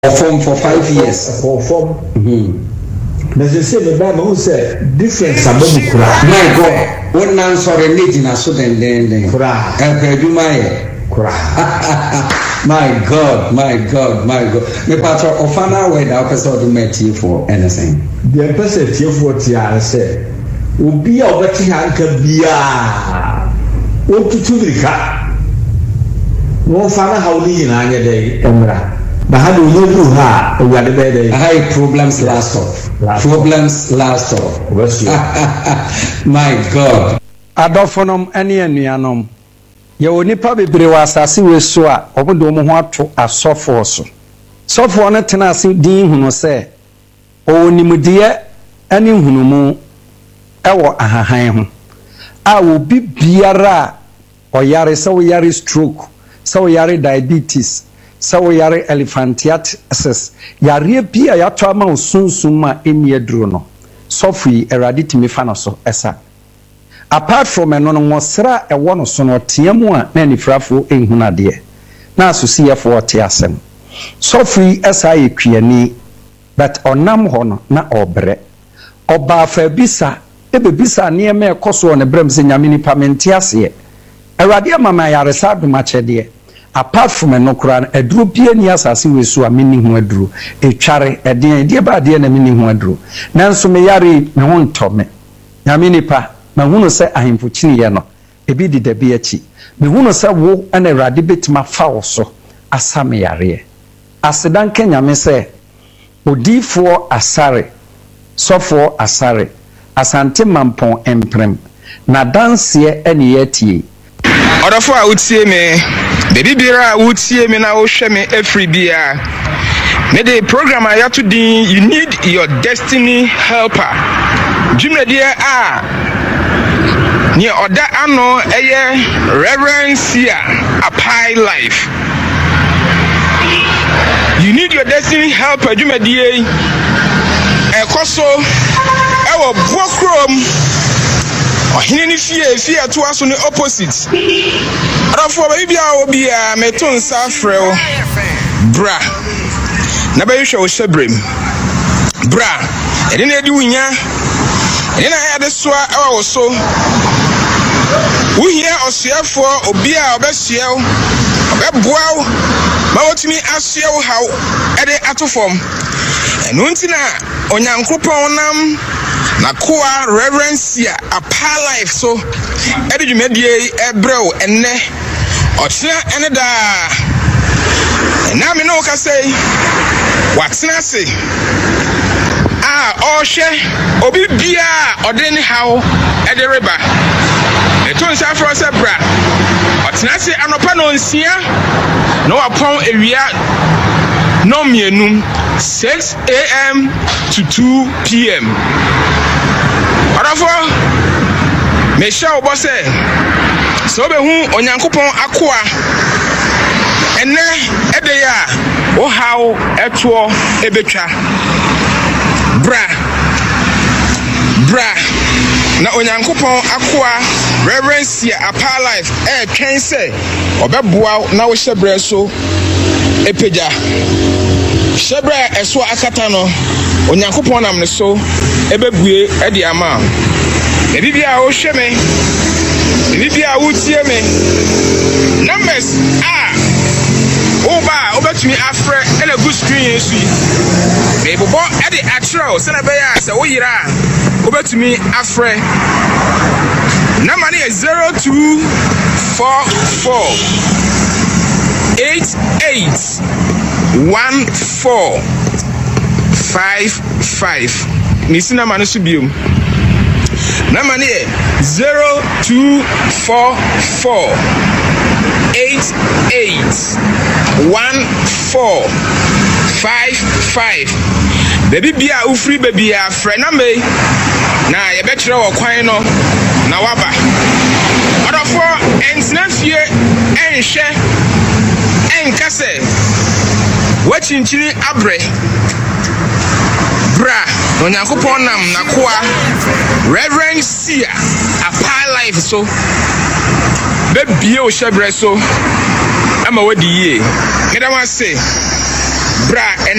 Perform for 5 years. Perform. They say the Bible say difference about Kura. My God, what now sorry need na so then Kura. Kura. My God. Me patro ofana we da person do meti for anything. The person tie for tia say obi a obeti hanka bia otutu birika. No fana hawli nyina anya dey emra. But how do you do ha? We are the better. High problems last off. My God. Adofonom ene anuanom. Ye onipa bebre wa asase we so a obodo mo ho ato asofo so. Sofo no tena ase din hunu se onimudie ane hunumu ewo ahahan ho. A obi biara oyare se wo yare stroke, se wo yare diabetes, so yare elephantiasis yare bia ya to ama osunsum eni aduro no sofi erade timi fa no so esa apart from eno no wosra ewo no so no teamu a na nifrafo ehunade na asosiye fo te asem sofi esa yekwiani but onam ho no na obre oba fa bisa ebebisa ne me ekoso ne brem se nyame ni pamentiase erade mama yare sa dumachede apart from enokran eduro pie ni asase we so amini ho aduro etware eden de ba de na mini ho aduro nanso me yare me ho ntome nyame nipa ma hunu se ahemfo chiniye no ebi di da bi achi me hunu se wo ana erade betima fa wo so asame yare asedan kenyame se odifo asare sofo asare asante mampon emprem na danse ene yatie Odafo a utie me baby bira utie me na wo hwe me every bia me the program I have to din you need your destiny helper jumedie a ni oda ano eye reverence here apply life you need your destiny helper jumedie ekoso ewo bokrom ohine ni fie to aso ni opposite adafo baby a obi a meton sa freo bra na ba yehwe o shebrem bra ede na edi wunya ede na ya de soa ewo so wuhia osuafo obi a obesua obeboa ma wotumi asua haw ede atofom enu ntina onyankopon nam na koa reverence ya apa life so ede dwumedie ebrew enne otena ene da na me no ka say watena se ohwe obi bia ode ne haw ede reba eton sa fro se bra otena se anopa no nsia no wapon ewia no mienum 6 a.m. to 2 p.m. Adafo me sha obo se so be hu onyankopon akoa ene ede ya wo haw eto ebetwa bra na onyankopon akoa reverence ya apa life twen se obeboa na wo hyebre so epeja hyebre eso akata no onyankopon nam ne so ebebue ede ama ebibia wo hwe me ebibia wo tie me numbers oba obetumi afre ena good screen yesu me bobo ede atro se na be ya se wo yira obetumi afre number is 0244 881455 nisi na manu subium number is 0244 881455 baby bia ufri baby afre number na ye betre wo kwan no na waba odofo entina fie enhwe enkase wachinchiri abre bra onyankopon nam na koa reverend sia apa life so be bie o shebre so ama wadi ye ngeda wa say